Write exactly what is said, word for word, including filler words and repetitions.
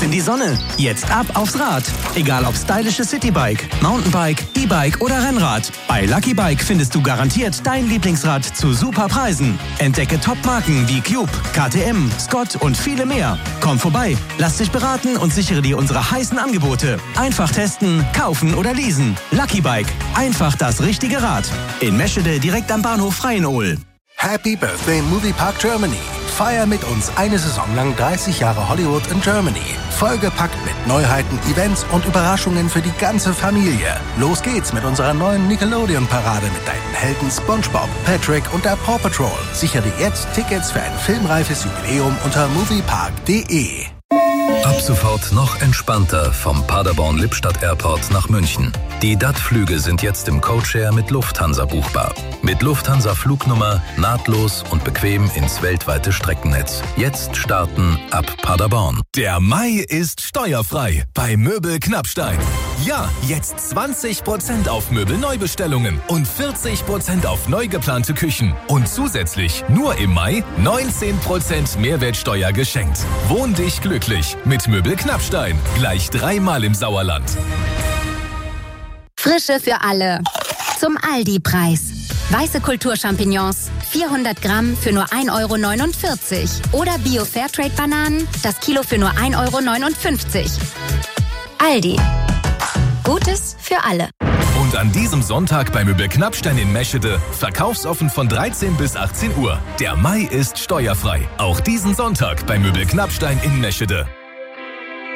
in die Sonne. Jetzt ab aufs Rad. Egal ob stylisches Citybike, Mountainbike, E-Bike oder Rennrad. Bei Lucky Bike findest du garantiert dein Lieblingsrad zu super Preisen. Entdecke Top-Marken wie Cube, K T M, Scott und viele mehr. Komm vorbei, lass dich beraten und sichere dir unsere heißen Angebote. Einfach testen, kaufen oder leasen. Lucky Bike. Einfach das richtige Rad. In Meschede direkt am Bahnhof Freienohl. Happy Birthday Moviepark Germany. Feier mit uns eine Saison lang dreißig Jahre Hollywood in Germany. Vollgepackt mit Neuheiten, Events und Überraschungen für die ganze Familie. Los geht's mit unserer neuen Nickelodeon-Parade mit deinen Helden SpongeBob, Patrick und der Paw Patrol. Sichere dir jetzt Tickets für ein filmreifes Jubiläum unter moviepark punkt de. Ab sofort noch entspannter vom Paderborn-Lippstadt Airport nach München. Die D A T-Flüge sind jetzt im Codeshare mit Lufthansa buchbar. Mit Lufthansa-Flugnummer nahtlos und bequem ins weltweite Streckennetz. Jetzt starten ab Paderborn. Der Mai ist steuerfrei bei Möbel Knappstein. Ja, jetzt zwanzig Prozent auf Möbelneubestellungen und vierzig Prozent auf neu geplante Küchen. Und zusätzlich nur im Mai neunzehn Prozent Mehrwertsteuer geschenkt. Wohn dich glücklich mit Möbel Knappstein. Gleich dreimal im Sauerland. Frische für alle. Zum Aldi-Preis. Weiße Kulturchampignons, vierhundert Gramm für nur ein Euro neunundvierzig. Oder Bio-Fairtrade-Bananen, das Kilo für nur ein Euro neunundfünfzig. Aldi. Gutes für alle. Und an diesem Sonntag bei Möbel Knappstein in Meschede verkaufsoffen von dreizehn bis achtzehn Uhr. Der Mai ist steuerfrei. Auch diesen Sonntag bei Möbel Knappstein in Meschede.